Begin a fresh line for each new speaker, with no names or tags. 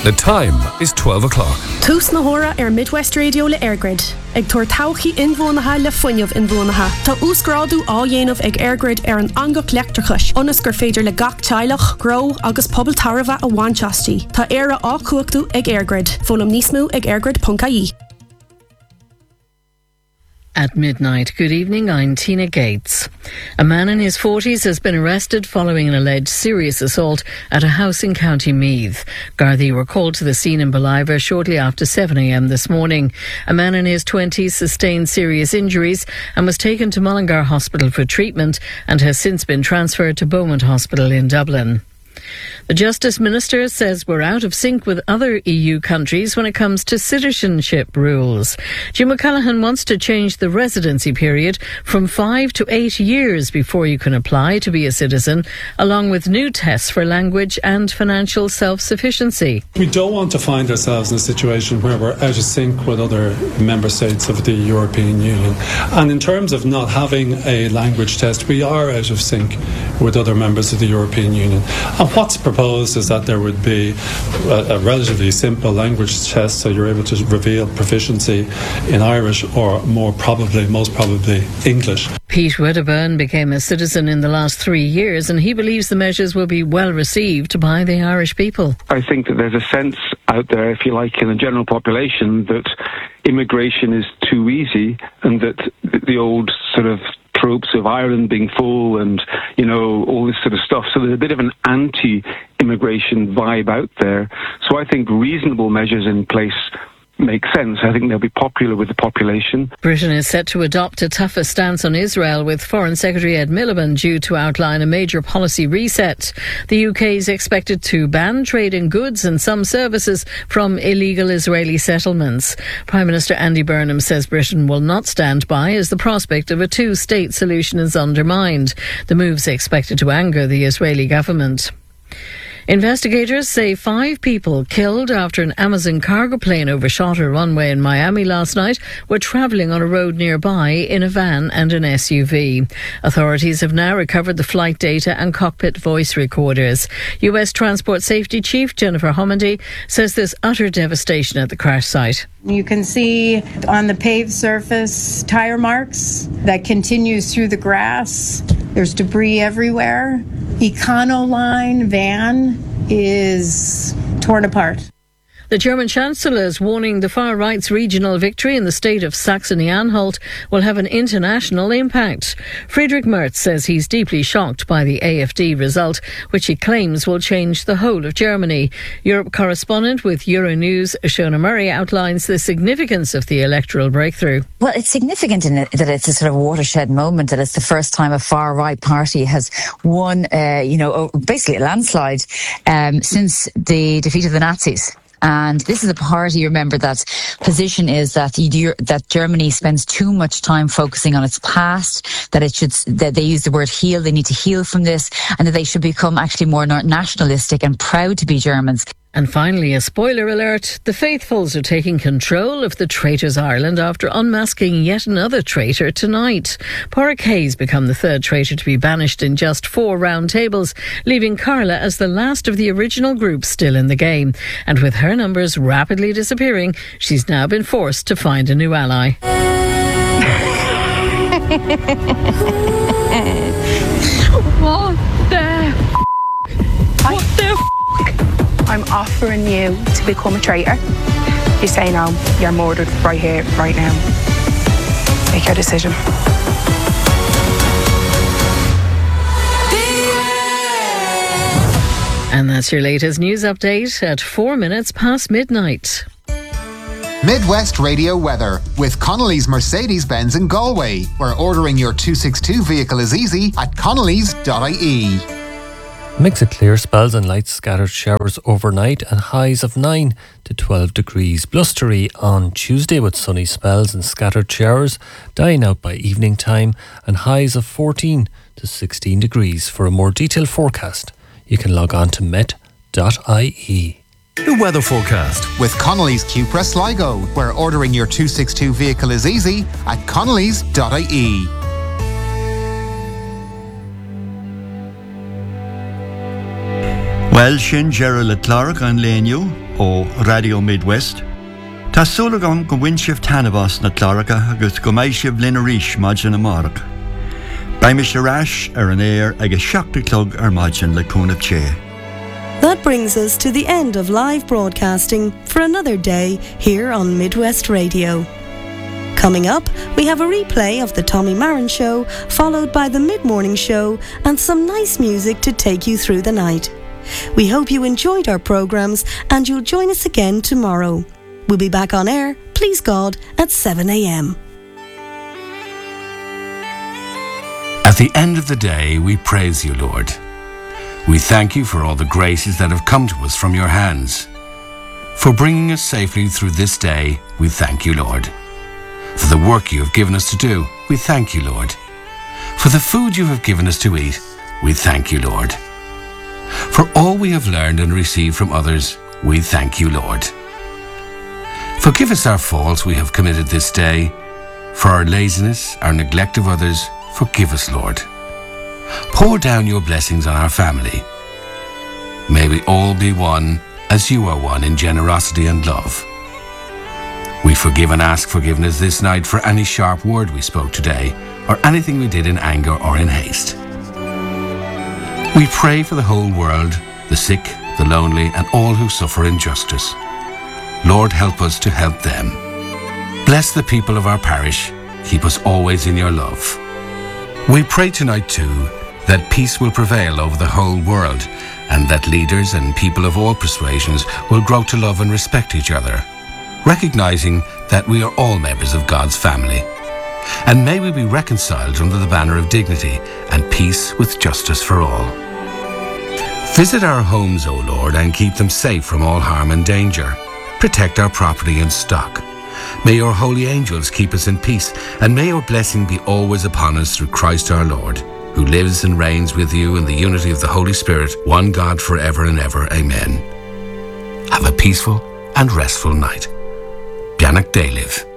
The time is 12 o'clock.
Tús na hora Midwest Radio le Airgrid. Ag tuair tauchaí inmhónatha le fuinneamh inmhónatha. Tá úscrádú á dhéanamh ag Airgrid ar an angach leachtarchais. Onas gur féidir le gach teilech, gro agus pobl tarbha a bhainteastí. Tá éire á cuachtú ag Airgrid. Fólam níos mó ag airgrid.ie.
At midnight, good evening, I'm Tina Gates. A man in his 40s has been arrested following an alleged serious assault at a house in County Meath. Gardaí were called to the scene in Ballivor shortly after 7 a.m. this morning. A man in his 20s sustained serious injuries and was taken to Mullingar Hospital for treatment and has since been transferred to Beaumont Hospital in Dublin. The Justice Minister says we're out of sync with other EU countries when it comes to citizenship rules. Jim O'Callaghan wants to change the residency period from 5 to 8 years before you can apply to be a citizen, along with new tests for language and financial self-sufficiency.
We don't want to find ourselves in a situation where we're out of sync with other member states of the European Union. And in terms of not having a language test, we are out of sync with other members of the European Union. And what's proposed is that there would be a relatively simple language test, so you're able to reveal proficiency in Irish or most probably English.
Pete Wedderburn became a citizen in the last 3 years, and he believes the measures will be well received by the Irish people.
I think that there's a sense out there, if you like, in the general population that immigration is too easy and that the old sort of tropes of Ireland being full and, you know, all this sort of stuff. So there's a bit of an anti-immigration vibe out there. So I think reasonable measures in place make sense. I think they'll be popular with the population.
Britain is set to adopt a tougher stance on Israel, with Foreign Secretary Ed Miliband due to outline a major policy reset. The UK is expected to ban trade in goods and some services from illegal Israeli settlements. Prime Minister Andy Burnham says Britain will not stand by as the prospect of a two-state solution is undermined. The move's expected to anger the Israeli government. Investigators say 5 people killed after an Amazon cargo plane overshot a runway in Miami last night were travelling on a road nearby in a van and an SUV. Authorities have now recovered the flight data and cockpit voice recorders. US Transport Safety Chief Jennifer Homendy says there's utter devastation at the crash site.
You can see on the paved surface tire marks that continues through the grass. There's debris everywhere. Econoline van is torn apart.
The German Chancellor is warning the far right's regional victory in the state of Saxony-Anhalt will have an international impact. Friedrich Merz says he's deeply shocked by the AfD result, which he claims will change the whole of Germany. Europe correspondent with Euronews, Shona Murray, outlines the significance of the electoral breakthrough.
Well, it's significant in that it's a sort of watershed moment, that it's the first time a far-right party has won, basically a landslide since the defeat of the Nazis. And this is a party, remember, that position is that that Germany spends too much time focusing on its past, that they use the word heal, they need to heal from this, and that they should become actually more nationalistic and proud to be Germans.
And finally, a spoiler alert, the faithfuls are taking control of the Traitors Ireland after unmasking yet another traitor tonight. Pádraig Hayes become the third traitor to be banished in just 4 round tables, leaving Carla as the last of the original group still in the game. And with her numbers rapidly disappearing, she's now been forced to find a new ally.
What the I'm offering you to become a traitor. You say no, you're murdered right here, right now. Make your decision.
And that's your latest news update at 4 minutes past midnight.
Midwest Radio weather with Connolly's Mercedes-Benz in Galway, where ordering your 262 vehicle is easy at connellys.ie.
Mix of clear spells and light scattered showers overnight and highs of 9 to 12 degrees. Blustery on Tuesday with sunny spells and scattered showers, dying out by evening time, and highs of 14 to 16 degrees. For a more detailed forecast, you can log on to met.ie.
The weather forecast
with Connolly's Cupra Sligo, where ordering your 262 vehicle is easy at connellys.ie.
Well, sin Gerald Clark an léniu, ó Radio Midwest. Tá súlagam go bhain sibh tanabas na Claracha agus go mbeidh sibh linn arís maidin amárach. Baim is arás an air agus 7 clog ar maidin le cúnamh ché.
That brings us to the end of live broadcasting for another day here on Midwest Radio. Coming up, we have a replay of the Tommy Marin Show, followed by the mid-morning show and some nice music to take you through the night. We hope you enjoyed our programmes and you'll join us again tomorrow. We'll be back on air, please God, at 7 a.m.
At the end of the day, we praise you, Lord. We thank you for all the graces that have come to us from your hands. For bringing us safely through this day, we thank you, Lord. For the work you have given us to do, we thank you, Lord. For the food you have given us to eat, we thank you, Lord. For all we have learned and received from others, we thank you, Lord. Forgive us our faults we have committed this day. For our laziness, our neglect of others, forgive us, Lord. Pour down your blessings on our family. May we all be one as you are one in generosity and love. We forgive and ask forgiveness this night for any sharp word we spoke today or anything we did in anger or in haste. We pray for the whole world, the sick, the lonely, and all who suffer injustice. Lord, help us to help them. Bless the people of our parish. Keep us always in your love. We pray tonight too that peace will prevail over the whole world and that leaders and people of all persuasions will grow to love and respect each other, recognizing that we are all members of God's family. And may we be reconciled under the banner of dignity and peace with justice for all. Visit our homes, O Lord, and keep them safe from all harm and danger. Protect our property and stock. May your holy angels keep us in peace, and may your blessing be always upon us through Christ our Lord, who lives and reigns with you in the unity of the Holy Spirit, one God forever and ever. Amen. Have a peaceful and restful night. Bianach Daliv.